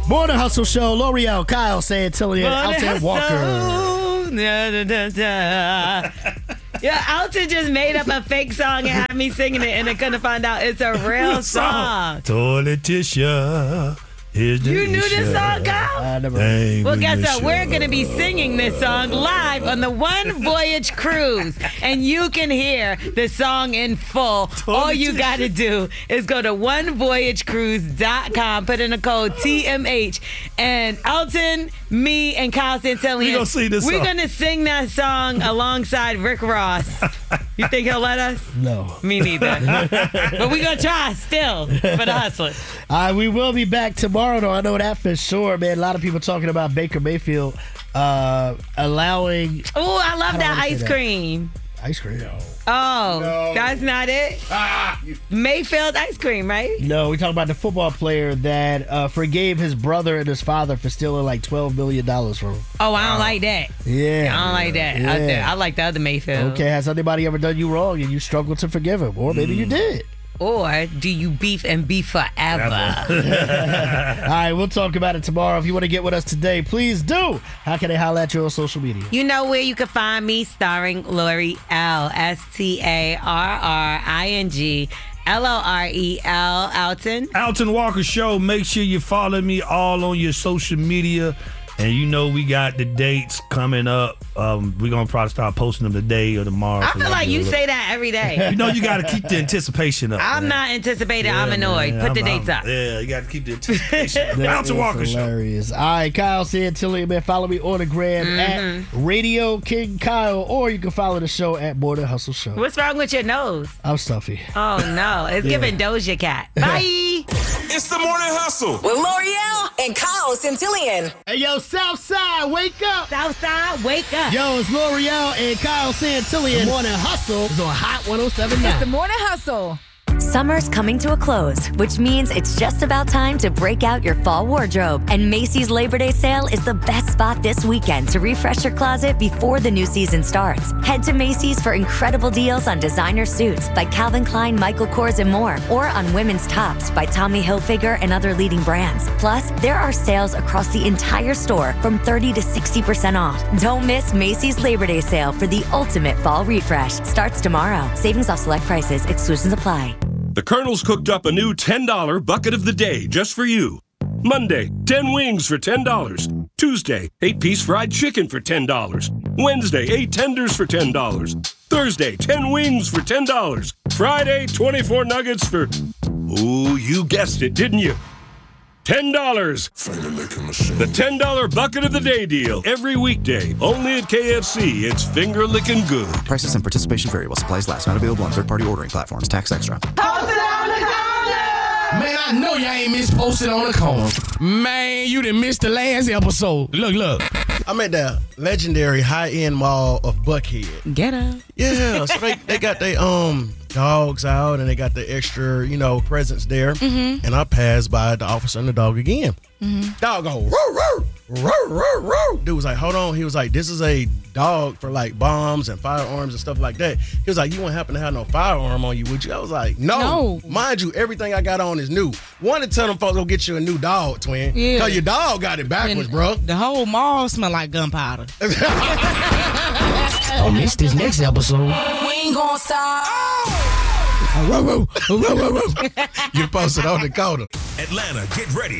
Morning Hustle Show. L'Oreal, Kyle Santillian, Alton Walker. Yeah, Alton just made up a fake song and had me singing it, and I couldn't find out it's a real song. Toilet tissue. You knew this song, Kyle? I never. Well, guess what? We're going to be singing this song live on the One Voyage Cruise. And you can hear the song in full. All you got to do is go to onevoyagecruise.com, put in the code TMH. And Alton, me, and Kyle Santillian, We're going to sing this song. We're going to sing that song alongside Rick Ross. You think he'll let us? No. Me neither. But we're going to try still for the hustlers. All right, we will be back tomorrow, though. I know that for sure, man. A lot of people talking about Baker Mayfield allowing... Oh, I love that ice cream. Ice cream? Oh, no. That's not it? Mayfield ice cream, right? No, we talking about the football player that forgave his brother and his father for stealing like $12 million from him. Oh, I don't like that. Yeah. I don't like that. Yeah. I like the other Mayfield. Okay, has anybody ever done you wrong and you struggled to forgive him? Or maybe you did. Or do you beef and beef forever? All right, we'll talk about it tomorrow. If you want to get with us today, please do. How can they holler at you on social media? You know where you can find me, starring L'Oreal, STARRING. LOREL, Alton. Alton Walker Show. Make sure you follow me all on your social media. And you know we got the dates coming up. We're going to probably start posting them today or tomorrow. I feel like you say that every day. You know you got to keep the anticipation up. I'm not anticipating. I'm annoyed. Put the dates up. Yeah, you got to keep the anticipation up. Alton Walker hilarious. Show. All right, Kyle Santillian, man. Follow me on the gram at Radio King Kyle, or you can follow the show at Morning Hustle Show. What's wrong with your nose? I'm stuffy. Oh, no. It's giving Doja Cat. Bye. It's the Morning Hustle with L'Oreal and Kyle Santillian. Hey, yo, Southside, wake up. Southside, wake up. Yo, it's L'Oreal and Kyle Santillian. Morning Hustle is on Hot 107.9. It's the Morning Hustle. Summer's coming to a close, which means it's just about time to break out your fall wardrobe. And Macy's Labor Day sale is the best spot this weekend to refresh your closet before the new season starts. Head to Macy's for incredible deals on designer suits by Calvin Klein, Michael Kors, and more, or on women's tops by Tommy Hilfiger and other leading brands. Plus, there are sales across the entire store from 30 to 60% off. Don't miss Macy's Labor Day sale for the ultimate fall refresh. Starts tomorrow. Savings off select prices. Exclusions apply. The Colonel's cooked up a new $10 bucket of the day just for you. Monday, 10 wings for $10. Tuesday, 8-piece fried chicken for $10. Wednesday, 8 tenders for $10. Thursday, 10 wings for $10. Friday, 24 nuggets for... Ooh, you guessed it, didn't you? $10. The $10 bucket of the day deal. Every weekday. Only at KFC. It's finger licking good. Prices and participation vary while supplies last. Not available on third-party ordering platforms. Tax extra. Post it on the corner! Man, I know y'all ain't missed Posted on the Corner. Man, you done missed the last episode. Look. I'm at the legendary high-end mall of Buckhead. Get up. Yeah, so they got their dogs out and they got the extra, presents there. Mm-hmm. And I passed by the officer and the dog again. Mm-hmm. Dog go, roar, roar, roar, roar, roar. Dude was like, hold on. He was like, this is a dog for like bombs and firearms and stuff like that. He was like, you wouldn't happen to have no firearm on you, would you? I was like, no. Mind you, everything I got on is new. Wanted to tell them folks, go get you a new dog, twin. Yeah. Because your dog got it backwards, bro. The whole mall smell like gunpowder. Don't miss this next episode. We ain't gonna stop. You posted on the corner. Atlanta, get ready